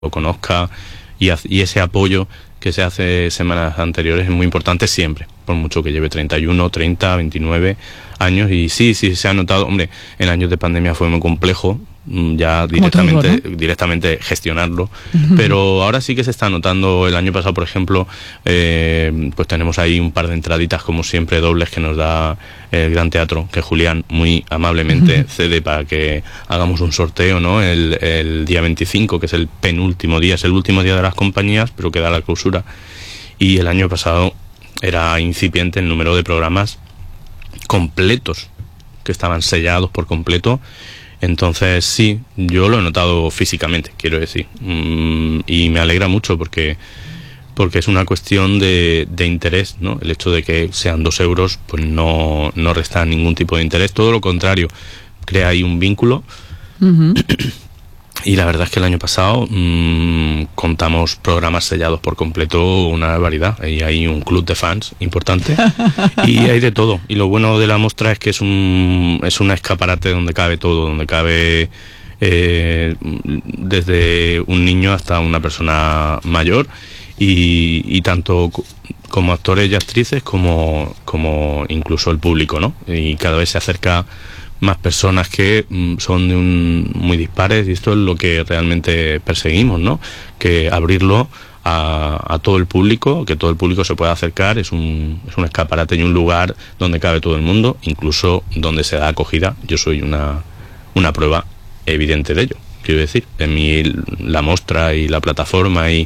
lo conozca, y ese apoyo que se hace semanas anteriores es muy importante siempre, por mucho que lleve 31, 30, 29 años. Y sí, se ha notado, hombre, en años de pandemia fue muy complejo ya directamente gestionarlo, pero ahora sí que se está notando. El año pasado, por ejemplo, pues tenemos ahí un par de entraditas, como siempre, dobles, que nos da el Gran Teatro, que Julián muy amablemente cede para que hagamos un sorteo, ¿no? El día 25, que es el penúltimo día, es el último día de las compañías, pero queda la clausura. Y el año pasado era incipiente el número de programas completos, que estaban sellados por completo. Entonces sí, yo lo he notado físicamente, quiero decir, y me alegra mucho porque es una cuestión de interés, ¿no? El hecho de que sean 2 euros pues no resta ningún tipo de interés, todo lo contrario, crea ahí un vínculo. Y la verdad es que el año pasado contamos programas sellados por completo, una barbaridad, y hay un club de fans importante y hay de todo. Y lo bueno de la muestra es que es un escaparate donde cabe todo, donde cabe desde un niño hasta una persona mayor, y tanto como actores y actrices como incluso el público, ¿no? Y cada vez se acerca más personas que son muy dispares, y esto es lo que realmente perseguimos, ¿no? Que abrirlo a todo el público, que todo el público se pueda acercar. Es un escaparate y un lugar donde cabe todo el mundo, incluso donde se da acogida. Yo soy una prueba evidente de ello, quiero decir. En mí la muestra y la plataforma y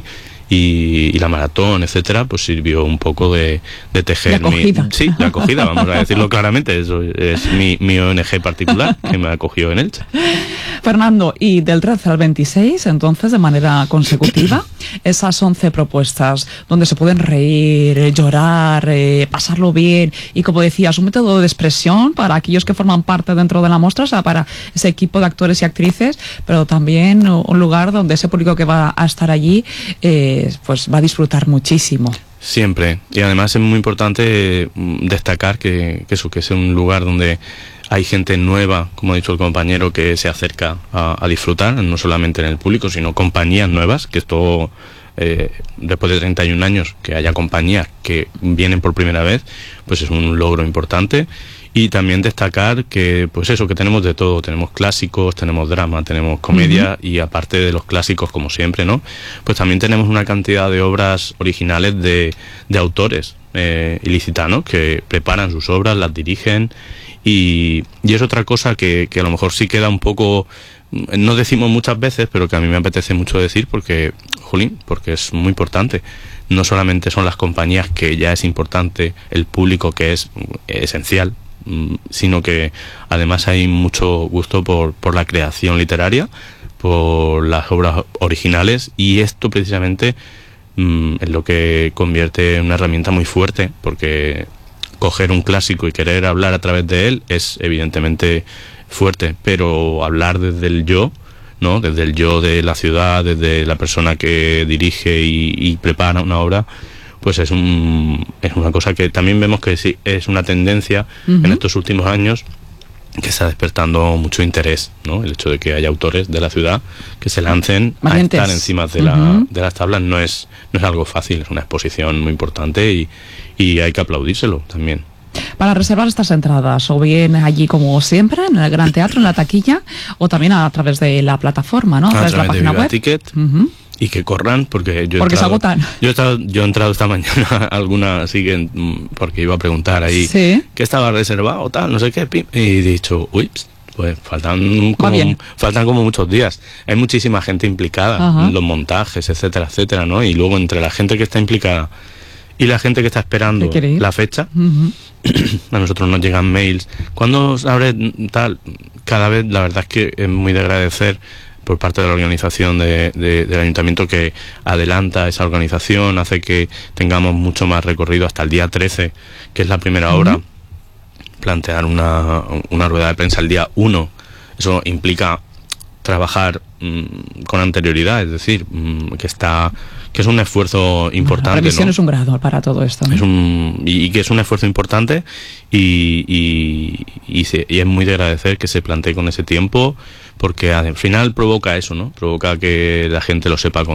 la maratón, etcétera, pues sirvió un poco de tejer la acogida, vamos a decirlo claramente. Eso es mi ONG particular, que me acogió en Elche. Fernando, y del 13 al 26, entonces, de manera consecutiva, esas 11 propuestas donde se pueden reír, llorar, pasarlo bien, y como decías, un método de expresión para aquellos que forman parte dentro de la muestra, o sea, para ese equipo de actores y actrices, pero también un lugar donde ese público que va a estar allí pues va a disfrutar muchísimo. Siempre, y además es muy importante destacar que es un lugar donde hay gente nueva, como ha dicho el compañero, que se acerca a disfrutar, no solamente en el público, sino compañías nuevas, que esto, después de 31 años, que haya compañías que vienen por primera vez, pues es un logro importante. Y también destacar que, pues eso, que tenemos de todo. Tenemos clásicos, tenemos drama, tenemos comedia, y aparte de los clásicos, como siempre, ¿no? Pues también tenemos una cantidad de obras originales de autores ilicitanos que preparan sus obras, las dirigen, y es otra cosa que a lo mejor sí queda un poco, no decimos muchas veces, pero que a mí me apetece mucho decir porque es muy importante. No solamente son las compañías, que ya es importante, el público, que es esencial, sino que además hay mucho gusto por la creación literaria, por las obras originales, y esto precisamente es lo que convierte en una herramienta muy fuerte, porque coger un clásico y querer hablar a través de él es evidentemente fuerte, pero hablar desde el yo, ¿no? Desde el yo de la ciudad, desde la persona que dirige y prepara una obra, pues es una cosa que también vemos que sí, es una tendencia en estos últimos años, que está despertando mucho interés, ¿no? El hecho de que haya autores de la ciudad que se lancen a estar encima de las tablas no es algo fácil, es una exposición muy importante, y hay que aplaudírselo también. Para reservar estas entradas, o bien allí como siempre, en el Gran Teatro, en la taquilla, o también a través de la plataforma, ¿no? A través de la página web. Ticket. Y que corran, porque se agotan. Yo he entrado esta mañana alguna, porque iba a preguntar ahí, ¿sí? ¿Qué estaba reservado, tal, no sé qué? Y he dicho, pues faltan como muchos días. Hay muchísima gente implicada en los montajes, etcétera, etcétera, ¿no? Y luego, entre la gente que está implicada y la gente que está esperando la fecha, a nosotros nos llegan mails, ¿cuándo se abre tal? Cada vez, la verdad es que es muy de agradecer por parte de la organización del ayuntamiento, que adelanta esa organización, hace que tengamos mucho más recorrido hasta el día 13, que es la primera hora. Plantear una rueda de prensa el día 1, eso implica trabajar con anterioridad, es decir, que está es un esfuerzo importante. La revisión, ¿no? es un grado para todo esto, ¿no? Y que es un esfuerzo importante y es muy de agradecer que se plantee con ese tiempo, porque al final provoca eso, ¿no? Provoca que la gente lo sepa